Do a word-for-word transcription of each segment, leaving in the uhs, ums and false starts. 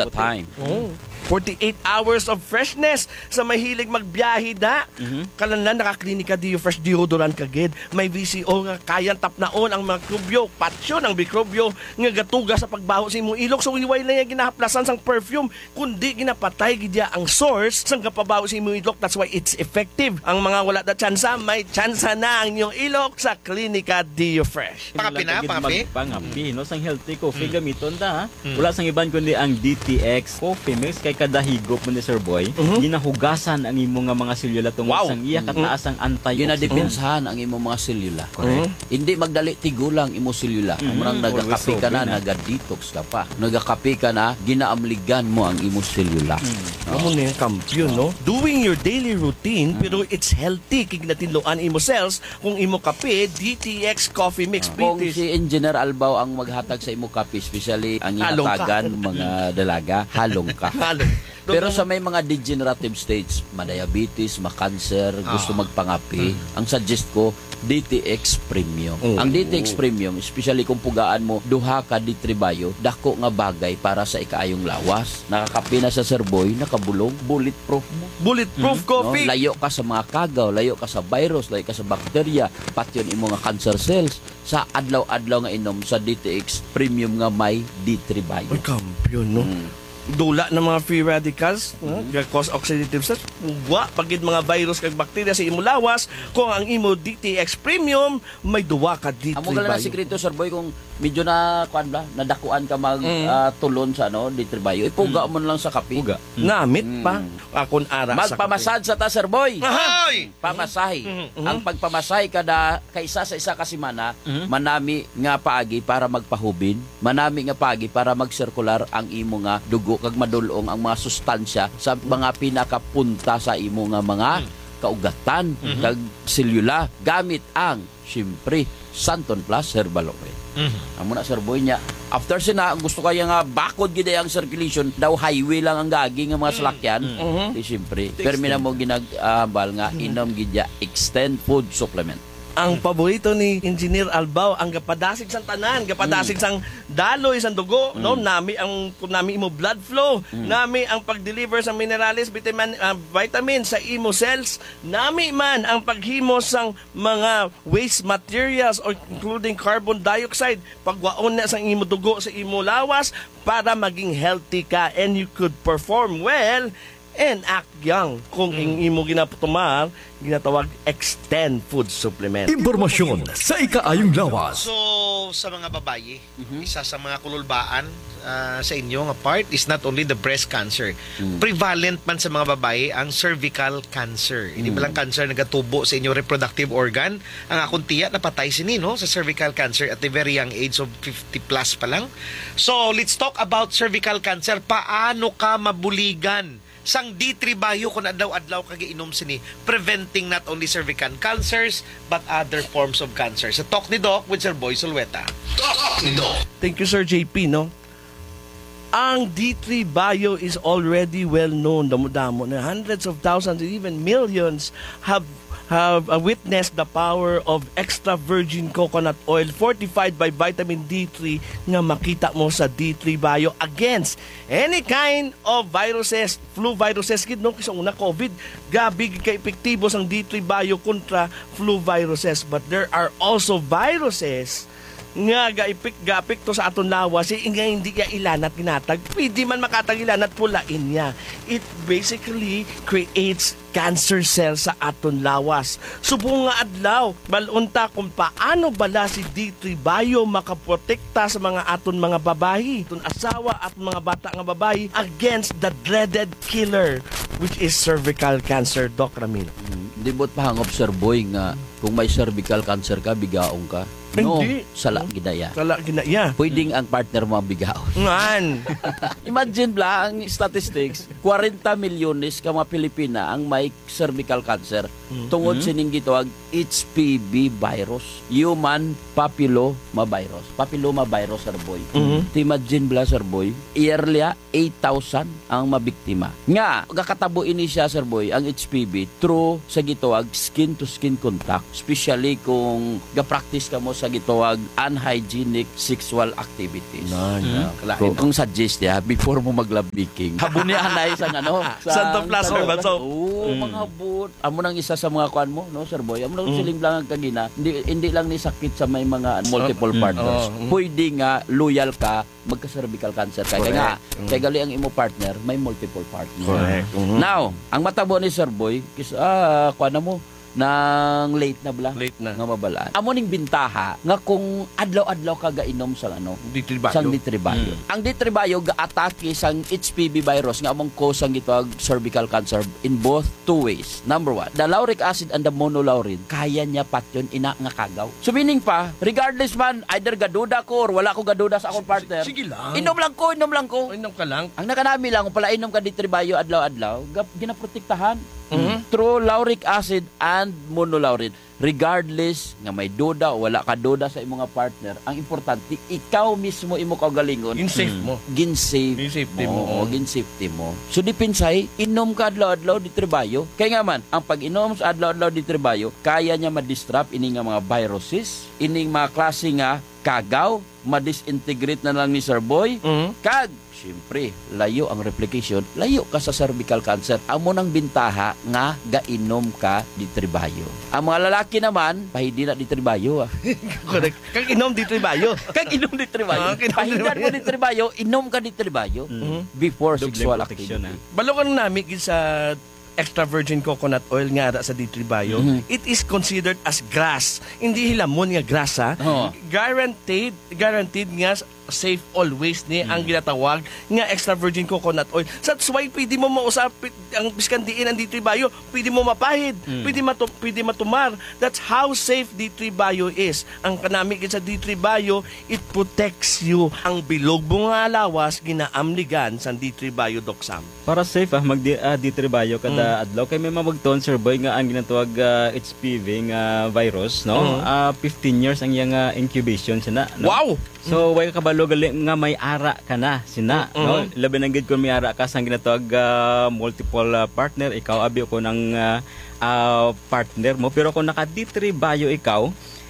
the time. Oh. forty-eight hours of freshness sa mahilig magbiyahe na. Mm-hmm. Kalanlan nakaklinika Dio Fresh deodorant kagid. May V C O nga kayang tapnaon ang mikrobyo, patyo ng mikrobyo nga gatuga sa pagbaho sa imong ilok. So iway lang yung ginahaplasan sang perfume, kundi ginapatay gidya ang source sang kapabaho sa imong ilok. That's why it's effective. Ang mga wala na tsansa, may tsansa na ang inyong ilok sa klinika Dio Fresh. Pangapi na, pangapi? Pangapi, no? Sang healthy coffee mm. gamiton ta, ha? Mm. Wala sang iban kundi ang D T X Coffee Mix kay kada higop mo ni Sir Boy, uh-huh. ginahugasan ang imong nga mga selula tungod wow. sang iya kataas ang antioxidant. Ginadepensahan ang imong mga selula. Correct. Uh-huh. Hindi magdali tigulang imong selula. Mm-hmm. Murang nagakape ka na, naga-detox ka pa. Nagakape ka na, ginaamligan mo ang imong selula. Mm. Amo ni kampiyon, no? Doing your daily routine, mm. pero it's healthy kig natinloan imo cells kung imo kape D T X Coffee Mix. Uh, kung si Engineer Albaw ang maghatag sa imo kape, especially ang ihatagan mga dalaga, halong ka. Halong. Pero sa may mga degenerative states, ma-diabetes, ma-cancer, oh. gusto magpangapi, mm. ang suggest ko, D T X Premium. Oh. Ang D T X Premium, especially kung pugaan mo, duha ka D three Bio, dako nga bagay para sa ikaayong lawas. Nakakapi na sa Sir Boy, nakabulong, bulletproof mo. Bulletproof mm. coffee! No? Layo ka sa mga kagaw, layo ka sa virus, layo ka sa bacteria, pati yun imo nga cancer cells. Sa adlaw-adlaw nga inom sa D T X Premium nga may D three Bio. Ay, kampiyon, no? Mm. Dula ng mga free radicals, mm-hmm. no? Cause oxidative stress, wa pagid mga virus kag bakterya sa imo lawas. Kung ang imo D T X Premium may duwa ka D three Amo gala na sekreto, Sir Boy, kung medyo na kuan ba, nadakuan ka mag mm. uh, tulon sa ano D three Bio, ipuga mm. mo lang sa kape. Puga. Mm. Namit pa akon ara sa magpamasad sa ta, Sir Boy. Hoy! Pamasahe. Mm-hmm. Ang pagpamasahe kada kaysa sa isa ka semana, mm-hmm. manami nga paagi para magpahubin, manami nga paagi para magsirkular ang imo nga dugo kag madulong ang mga sustansya sa mga pinakapunta sa imo nga mga kaugatan mm-hmm. kag selula gamit ang syempre Santon Plus Herbal Oil. Mm-hmm. Amo na Sir Boy niya. After sina gusto kaya nga bakod gid ang circulation, daw highway lang ang gagi nga mga salakyan. Mm-hmm. Di syempre permi na mo ginagambal nga inom gid ya Extend Food Supplement. Ang paborito ni Engineer Albaw, ang gapadasig sang tanan, gapadasig mm. sang daloy sang dugo, mm. no? Nami ang nami imo blood flow, mm. nami ang pag-deliver sa minerales, vitamin uh, vitamin sa imo cells, nami man ang paghimo sang mga waste materials or including carbon dioxide, pagwaon na sang imo dugo sa imo lawas para maging healthy ka and you could perform well and act young. Kung mm. imo ginaputumar, ginatawag Extend Food Supplement. Impormasyon sa ikaayong lawas. So, sa mga babae, mm-hmm. isa sa mga kululbaan uh, sa inyo nga part is not only the breast cancer. Mm. Prevalent man sa mga babae ang cervical cancer. Mm. Hindi ba lang cancer nagatubo sa inyong reproductive organ? Ang akong tiya napatay sini, no, sa cervical cancer at the very young age of fifty plus pa lang. So, let's talk about cervical cancer. Paano ka mabuligan sang D three Bio kung adlaw-adlaw kagiinom sini, preventing not only cervical cancers but other forms of cancer. Sa Talk ni Doc with Sir Boy Sulweta. Talk ni Doc. Thank you, Sir J P, no? Ang D three Bio is already well known. Damo-damo na hundreds of thousands, even millions have have uh, witnessed the power of extra virgin coconut oil fortified by vitamin D three nga makita mo sa D three Bio against any kind of viruses, flu viruses gid, no? Kasi una COVID, gabi ka epektibo sang D three Bio kontra flu viruses, but there are also viruses nga gaipik gapik to sa aton lawas eh, nga hindi ka ilanat ginatag, pwede man makatag ilanat pulain niya. It basically creates cancer cells sa aton lawas. Subong nga adlaw balunta kung paano bala si D three Bio makaprotekta sa mga aton mga babayi, aton asawa at mga bata nga babayi against the dreaded killer which is cervical cancer. Doc Ramil. Hmm, di bot pahangop, Sir Boy, nga kung may cervical cancer ka, bigaong ka. No, hindi. Sala ginaya. Sala ginaya. Pwedeng ang partner mo bigaon. Ngan. Imagine bla ang statistics, forty milyones ka mga Pilipina ang may cervical cancer. Mm-hmm. Tungod sining gitawag H P V virus, human papilloma virus. Papilloma virus, Sir Boy. Mm-hmm. Imagine bla, Sir Boy, yearly eight thousand ang mabiktima. Nga gakatabo ini siya, Sir Boy, ang H P V through sa gitawag skin to skin contact, especially kung ga-practice ka mo sa gitawag unhygienic sexual activities. Nah, Uh, kung, kung suggest ya, before mo mag-love making, habunihan na isang ano, Santo Plaza, sa- Banso. Oo, mga habot. Amo nang isa sa mga kuan mo, no, Sir Boy? Amo nang siling lang ang kagina, hindi, hindi lang ni sakit sa may mga multiple partners. oh, mm. Pwede nga, loyal ka, magka-cervical cancer ka. Kaya nga, Correct. kaya gali ang imo partner, may multiple partner. Correct. Mhm. Now, ang matabo ni Sir Boy, kis, ah, kuan na mo, nang late na bala. Late na. Nga mabalaan. Amo ning bintaha nga kung adlaw-adlaw ka gainom sa ano, Ditribayo. sang ditribayo. Ang ditribayo ga-atake sang H P V virus nga among cause ang gitawag cervical cancer in both two ways. Number one, the lauric acid and the monolaurin, kaya niya patyon ina nga kagaw. So meaning pa, regardless man, either gaduda ko or wala ko gaduda sa akong partner, Sige lang. inom lang ko, inom lang ko. Inom ka lang. Ang nakanami lang, kung pala inom ka ditribayo adlaw-adlaw, gap- ginaprotektahan. Mhm. Through lauric acid and monolaurin. Regardless nga may duda o wala ka duda sa imong nga partner, ang importante, ikaw mismo imo kaugalingon, In safe mo. gin-safe Gin-safety mo. mo. o gin-safety mo. So, dipinsay, inom ka adlaw-adlaw di tribayo. Kaya nga man, ang pag-inom sa adlaw-adlaw di tribayo, kaya niya ma-disrupt ining nga mga viruses, ining mga klase nga kagaw, ma-disintegrate na lang ni Sir Boy, Mhm. kag siyempre, layo ang replication, layo ka sa cervical cancer. Amo nang bintaha nga gainom ka di tribayo. Ang mga lalaki naman, pahidi na di tribayo. Ah. Correct. Kag inom ditribayo. Kag inom di tribayo. Ah, inom di Pahidan tribayo. mo di tribayo, inom ka di tribayo before Doble sexual protection, activity. Balo ka nami gid sa extra virgin coconut oil nga ara sa ditribayo. Mhm. It is considered as grass. Hindi hilamon nga grass ha. Oo. Guaranteed, guaranteed nga safe always ni ang ginatawag nga extra virgin coconut oil. So that's why pwede mo mausapit ang biskan diin ang ditribayo, pwede mo mapahid, pwede matu pwede matumar. That's how safe ditribayo is. Ang kanami gid sa ditribayo, it protects you. Ang bilog mo nga lawas ginaamligan sa ditribayo doksam. Para safe ah, mag uh, ditribayo kada adlaw kay may mamagton Sir Boy nga ang ginatawag ah, H P V nga virus, no? Mhm. Ah, fifteen years ang iyang ah, incubation sina, no? Wow! So way ka kabalo gali nga may ara ka na sina, no? Labi nang gid kun may ara ka sang ginatawag ah, multiple ah, partner, ikaw abi ko ng ah, ah, partner mo, pero kung naka D three bio ikaw,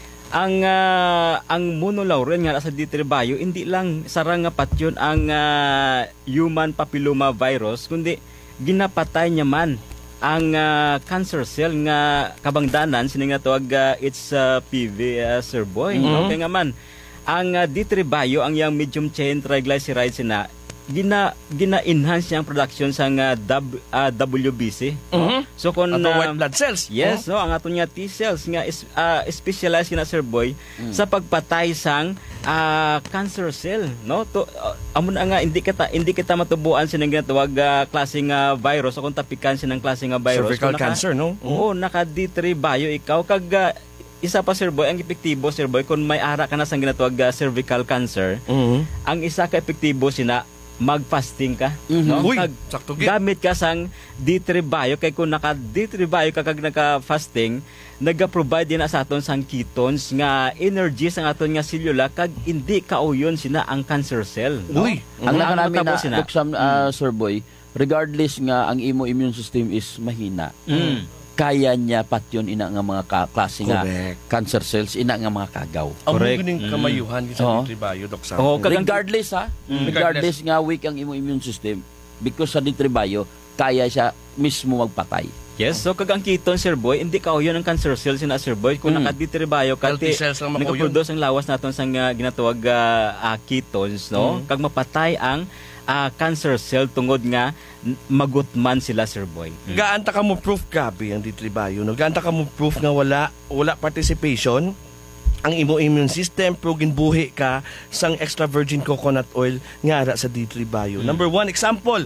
ang ah, ang monolaurin nga sa D three bio hindi lang sarang nga patyon ang ah, human papilloma virus, kundi ginapatay niya man ang ah, cancer cell nga kabangdanan sini nga tawag ah, H P V ah, Sir Boy, no? Kaya nga man ang uh, D three bio ang yang medium chain triglycerides na gina gina-enhance niyang production sa uh, w, uh, W B C. Mhm. So kung Ato uh, white blood cells. yes, no, ang ato nga T cells nga is, uh, specialized na Sir Boy sa pagpatay sang uh, cancer cell, no? To uh, amo na nga hindi kita hindi kita matubuan sinang ginatawag uh, klaseng uh, virus o kung tapikan sinang klaseng uh, virus. Cervical Kung naka- cancer, no? Oo, naka D three bio ikaw kag uh, isa pa Sir Boy, ang epektibo Sir Boy kung may ara ka na sang ginatawag uh, cervical cancer, Mhm. ang isa ka epektibo sina mag-fasting ka, no? Uy, Kag sakto gid. gamit ka sang D three bio kay kung naka D three bio ka kag naka-fasting, naga-provide din na sa aton sang ketones nga energy sang aton nga selula kag hindi kauyon sina ang cancer cell, no? Uy, Ang Mhm. naka namin matabo na, sina. Luksam, ah, Sir Boy, regardless nga ang imo immune system is mahina, Mm. kaya niya patyon ina nga mga ka- klase nga Correct. cancer cells, ina nga mga kagaw. Ang Correct. muguning Mm. kamayuhan sa Oo. ditribayo doksa. Oo, kag- Regardless ha, regardless nga weak ang imo immune system, because sa ditribayo, kaya siya mismo magpatay. Yes, so kag ang ketone Sir Boy, hindi kauyon ang cancer cells sina Sir Boy kung Mm. naka D three bio ka Healthy cells lang makuyon. nagaproduce ang lawas naton sang uh, ginatawag uh, uh, ketones, no? Kag mapatay ang uh, cancer cell tungod nga n- magutman sila Sir Boy. Gaanta ka mo proof gabi ang ditribayo, no? Gaanta ka mo proof nga wala wala participation ang imo immune system pero ginbuhi ka sang extra virgin coconut oil nga ara sa ditribayo. Number one example,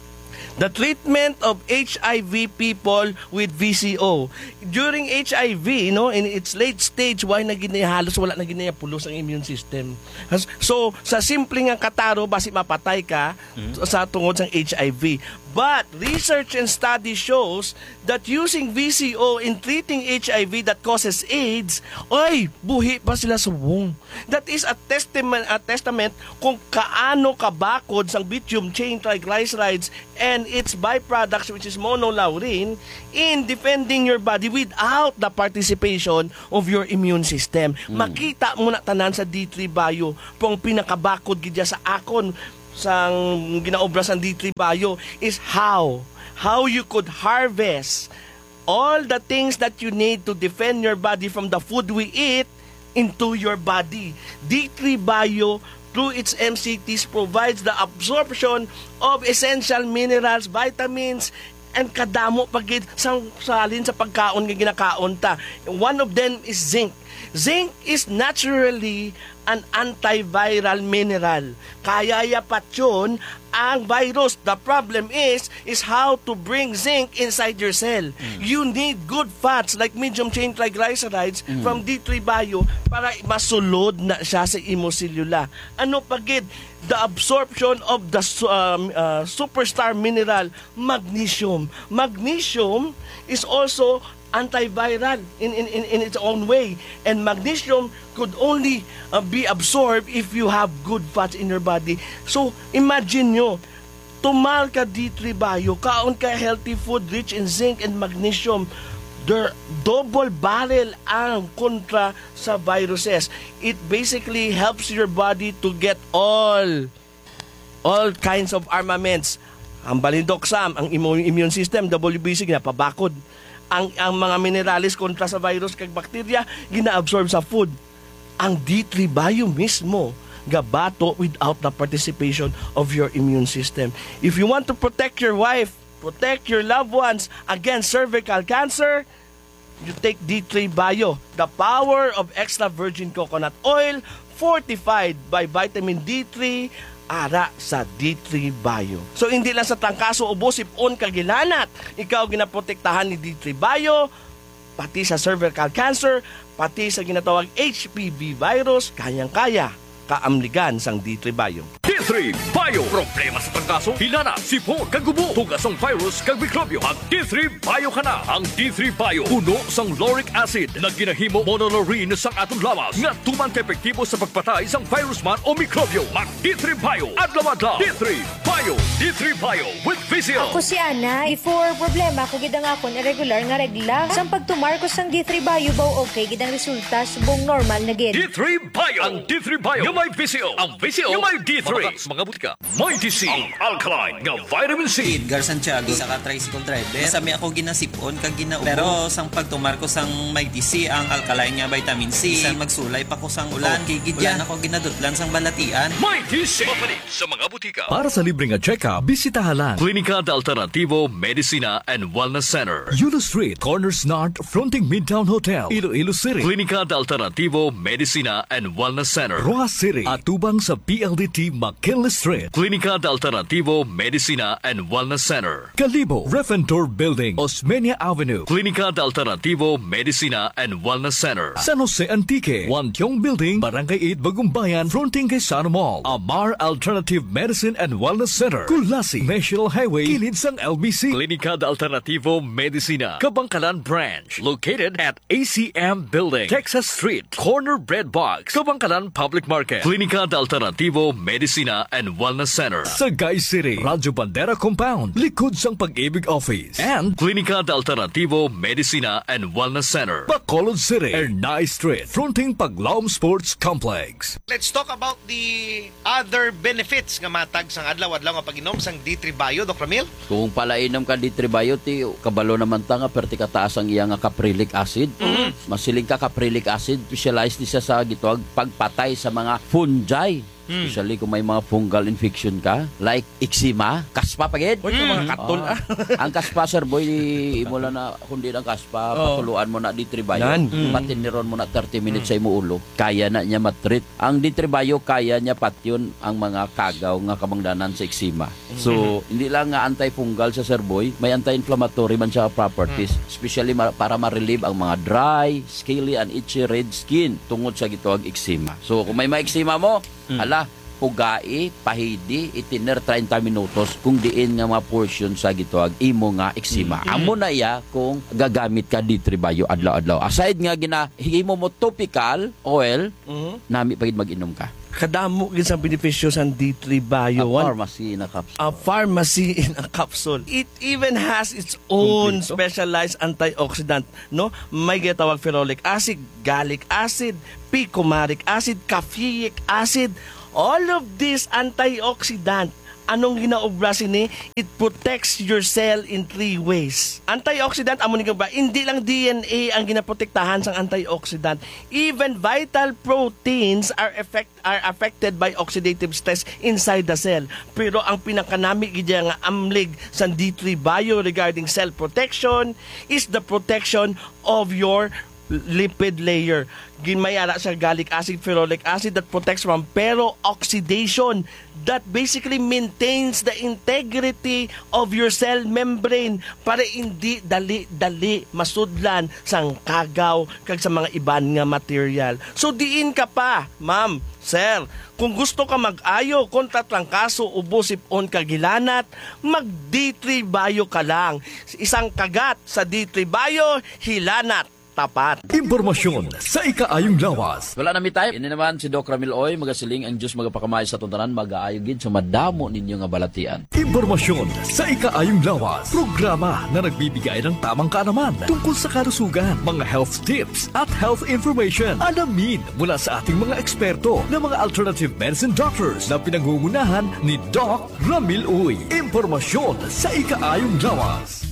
the treatment of H I V people with V C O. During H I V, no, in its late stage, why na ginaya halos wala na ginaya pulos ang immune system. Has- So, sa simple nga kataro, basi mapatay ka sa tungod sang H I V. But research and study shows that using V C O in treating H I V that causes AIDS, ay, buhi pa sila sa womb. That is a testament, a testament kung kaano kabakod sang bitumen chain triglycerides and its byproducts, which is monolaurin, in defending your body without the participation of your immune system. Mm. Makita mo na tanan sa D three Bio pong pinakabakod gidya sa akon sang ginaobra sang D three Bio is how how you could harvest all the things that you need to defend your body from the food we eat into your body. D three Bio through its M C Ts provides the absorption of essential minerals, vitamins, and kadamo pagid sang salin sa pagkaon nga ginakaon ta. One of them is zinc. Zinc is naturally an antiviral mineral. Kayaya pat yun ang virus. The problem is, is how to bring zinc inside your cell. Mm. You need good fats like medium chain triglycerides mm. from D three Bio para masulod na siya sa imoselula. Ano pagid? The absorption of the um, uh, superstar mineral, magnesium. Magnesium is also antiviral in, in, in, in its own way. And magnesium could only uh, be absorbed if you have good fats in your body. So, imagine nyo, tumal ka D three Bio, kaon ka healthy food rich in zinc and magnesium. They're double barrel ang kontra sa viruses. It basically helps your body to get all all kinds of armaments. Ang balindoxam, ang immune system, W B C, ginapabakod. Ang, ang mga minerales kontra sa virus kag bakterya, gina-absorb sa food. Ang D three Bio mismo, gabato without the participation of your immune system. If you want to protect your wife, protect your loved ones against cervical cancer, you take D three Bio, the power of extra virgin coconut oil, fortified by vitamin D three, ara sa D three Bio. So hindi lang sa tangkaso o busip-on kagilanat, ikaw ginaprotektahan ni D three Bio, pati sa cervical cancer, pati sa ginatawag H P V virus, kayang-kaya kaamligan sang D three Bio. D three Bio. Problema sa tangkaso, hinana, sipon, kagubo, tugasong virus, kag mikrobyo. Ang D three Bio ka na. Ang D three Bio, puno sang lauric acid na ginahimo monolaurin sang atong lawas nga tuman ka-epektibo sa pagpatay sang virus man o mikrobyo. Mag D three Bio. Adlaw-adlaw. D three Bio. D three Bio with Vizio. Ako si Ana. Before problema ko gidang akon irregular nga regla. Sang pagtumarkos sang D three Bio baw okay gidang resulta subong normal na gid. D three Bio. Ang D three Bio. Yung may Vizio. Ang Vizio. Yung may D three. Mga butika. May D C. Ang alkaline nga vitamin C. Edgar Santiago, isa ka tricycle driver. Sami ako ginasipon kag ginaubo. Pero sang pagtumar ko sang may D C ang alkaline nga vitamin C. Sa magsulay pa ko sang ulan. Oh, Kigidyan ako ginadutlan sang balatian. May D C. Mapalit sa mga butika. Para sa libreng check-up, bisitahan lang Klinika de Alternativo Medicina and Wellness Center. Yulo Street, Corners North, fronting Midtown Hotel, Iloilo City. Klinika de Alternativo Medicina and Wellness Center. Rojas City, atubang sa P L D T McKinley Street. Klinika de Alternativo Medicina and Wellness Center. Kalibo, Refentor Building, Osmeña Avenue. Klinika de Alternativo Medicina and Wellness Center. San Jose Antique, Wantiong Building, Barangay eight, Bagumbayan, fronting kay Sana Mall. Amar Alternative Medicine and Wellness Center. Kulasi, National Highway, kilid sang L B C. Klinika de Alternativo Medicina, Kabangkalan Branch. Located at A C M Building, Texas Street, Corner Bread Box, Kabangkalan Public Market. Klinika de Alternativo Medicina and Wellness Center. Sagay City, Radyo Bandera Compound, likod sang Pag-ibig Office. And Klinika de Alternativo Medicina and Wellness Center. Bacolod City, Ernay Street, fronting Paglaom Sports Complex. Let's talk about the other benefits nga matag sang adlaw-adlaw nga pag-inom sang D three Bio, Doc Ramil. Kung palainom ka D three Bio, ti kabalo naman ta nga perti kataas ang iya nga caprylic acid. Mm-hmm. Masiling ka caprylic acid, specialized di siya sa gituag pagpatay sa mga fungi. Hmm. Especially kung may mga fungal infection ka, like eczema, kaspa pagid. Oy, mm. mga katol ah. Ang kaspa, sir boy, imo lang na kundi ang kaspa, oh. patuluan mo na D three Bio. Mm. Patiniron mo na thirty minutes mm. sa imo ulo. Kaya na niya matreat. Ang D three Bio, kaya niya patyon ang mga kagaw nga kamangdanan sa eczema. Mm. So, hindi lang nga antifungal sa sir boy, may anti-inflammatory man siya properties. Mm. Especially ma- para ma-relieve ang mga dry, scaly, and itchy red skin tungod sa gituag eczema. So, kung may ma-eczema mo, mm. ala, ugai, pahidi, itiner thirty minutos kung diin nga mga portion sa gituag imo nga eksima. Mm-hmm. Amo na iya kung gagamit ka D three Bio adlaw-adlaw. Aside nga gina himo mo topical oil, Mhm. nami pagid mag-inom ka. Kadamo gid sa benepisyo sa D three Bio. A One, pharmacy na capsule. a pharmacy in a capsule. It even has its own Kompleto. specialized antioxidant, no? May gitawag ferolic acid, gallic acid, picomaric acid, caffeic acid. All of these antioxidant, anong ginaobra sini? It protects your cell in three ways. Antioxidant, amo ni ba? Hindi lang D N A ang ginaprotektahan sang antioxidant. Even vital proteins are effect are affected by oxidative stress inside the cell. Pero ang pinakanami gid nga amlig sa D three Bio regarding cell protection is the protection of your lipid layer. Ginmayara sa gallic acid, ferolic acid that protects from peroxidation that basically maintains the integrity of your cell membrane para hindi dali-dali masudlan sang kagaw kag sa mga iban nga material. So diin ka pa, ma'am, sir, kung gusto ka mag-ayo kontra trangkaso, ubo, sipon, kagilanat, mag D three Bio ka lang. Isang kagat sa D three Bio, hilanat tapat. Impormasyon sa ikaayong lawas. Wala na mi tayo. Ini naman si Doc Ramil Oy, magasiling ang Diyos magapakamay sa tuntanan, mag-aayogin sa madamo ninyo nga balatian. Impormasyon sa ikaayong lawas. Programa na nagbibigay ng tamang kaalaman tungkol sa kalusugan, mga health tips at health information. Alamin mula sa ating mga eksperto na mga alternative medicine doctors na pinangungunahan ni Doc Ramil Oy. Impormasyon sa ikaayong lawas.